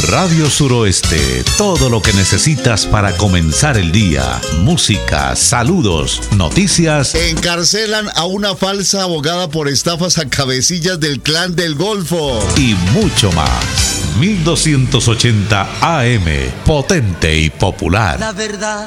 Radio Suroeste, todo lo que necesitas para comenzar el día. Música, saludos, noticias. Encarcelan a una falsa abogada por estafas a cabecillas del Clan del Golfo. Y mucho más. 1280 AM, potente y popular. La verdad.